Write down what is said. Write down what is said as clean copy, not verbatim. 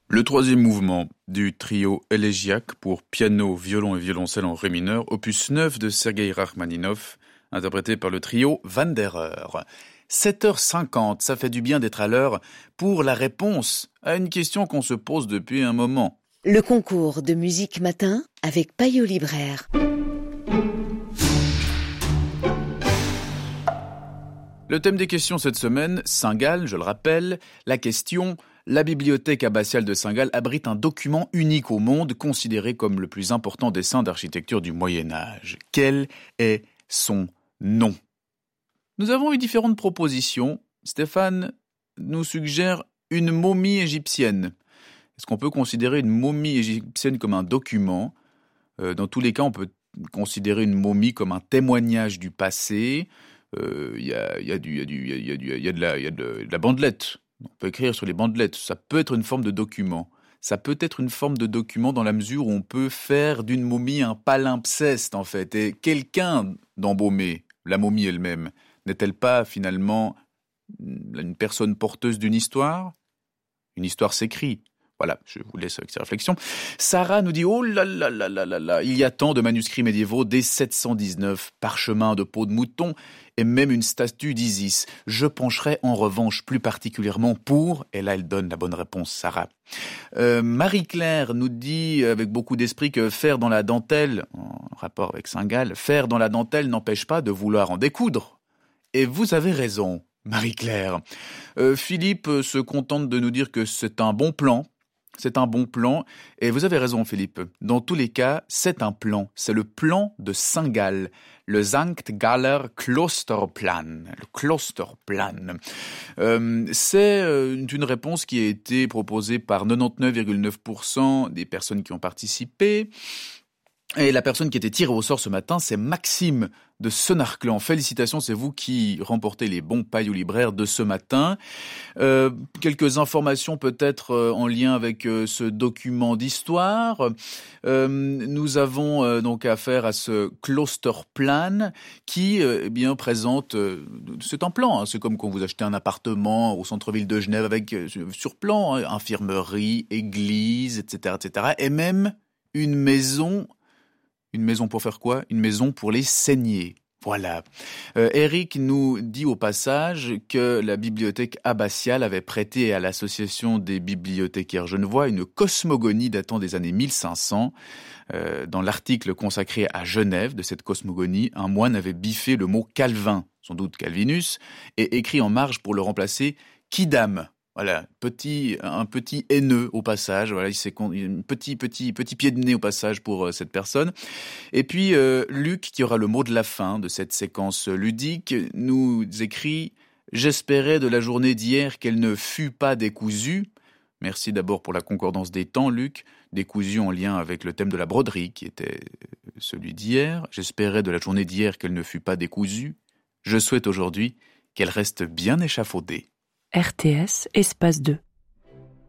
Le troisième mouvement du trio élégiaque pour piano, violon et violoncelle en ré mineur, opus 9 de Sergueï Rachmaninov, interprété par le trio Wanderer. 7h50, ça fait du bien d'être à l'heure pour la réponse à une question qu'on se pose depuis un moment. Le concours de musique matin avec Payot Libraire. Le thème des questions cette semaine, Saint-Gall, je le rappelle, la question... La bibliothèque abbatiale de Saint-Gall abrite un document unique au monde, considéré comme le plus important dessin d'architecture du Moyen-Âge. Quel est son nom ? Nous avons eu différentes propositions. Stéphane nous suggère une momie égyptienne. Est-ce qu'on peut considérer une momie égyptienne comme un document ? Dans tous les cas, on peut considérer une momie comme un témoignage du passé. Il y a de la bandelette. On peut écrire sur les bandelettes, ça peut être une forme de document. Ça peut être une forme de document dans la mesure où on peut faire d'une momie un palimpseste, en fait. Et quelqu'un d'embaumé, la momie elle-même, n'est-elle pas finalement une personne porteuse d'une histoire ? Une histoire s'écrit. Voilà, je vous laisse avec ces réflexions. Sarah nous dit « Oh là là là là là là, il y a tant de manuscrits médiévaux, dès 719, parchemins de peau de mouton et même une statue d'Isis. Je pencherai en revanche plus particulièrement pour... » Et là, elle donne la bonne réponse, Sarah. Marie-Claire nous dit avec beaucoup d'esprit que faire dans la dentelle, en rapport avec Saint-Gall, faire dans la dentelle n'empêche pas de vouloir en découdre. Et vous avez raison, Marie-Claire. Philippe se contente de nous dire que c'est un bon plan. C'est un bon plan, et vous avez raison Philippe, dans tous les cas, c'est un plan, c'est le plan de Saint-Gall, le Sankt Galler Klosterplan, le Klosterplan. C'est une réponse qui a été proposée par 99,9% des personnes qui ont participé, et la personne qui était tirée au sort ce matin, c'est Maxime de Senarclan. Félicitations, c'est vous qui remportez les bons Payot Libraire de ce matin. Quelques informations peut-être en lien avec ce document d'histoire. Nous avons donc affaire à ce Klosterplan qui présente... c'est un plan, hein, c'est comme quand vous achetez un appartement au centre-ville de Genève avec sur plan, hein, infirmerie, église, etc., etc. Et même une maison... Une maison pour faire quoi ? Une maison pour les saigner. Voilà. Eric nous dit au passage que la bibliothèque abbatiale avait prêté à l'association des bibliothécaires genevois une cosmogonie datant des années 1500. Dans l'article consacré à Genève de cette cosmogonie, un moine avait biffé le mot Calvin, sans doute Calvinus, et écrit en marge pour le remplacer Quidam. Voilà, un petit haineux au passage, voilà, un petit pied de nez au passage pour cette personne. Et puis Luc, qui aura le mot de la fin de cette séquence ludique, nous écrit « J'espérais de la journée d'hier qu'elle ne fût pas décousue ». Merci d'abord pour la concordance des temps, Luc, décousue en lien avec le thème de la broderie, qui était celui d'hier. « J'espérais de la journée d'hier qu'elle ne fût pas décousue. Je souhaite aujourd'hui qu'elle reste bien échafaudée. » RTS, espace 2.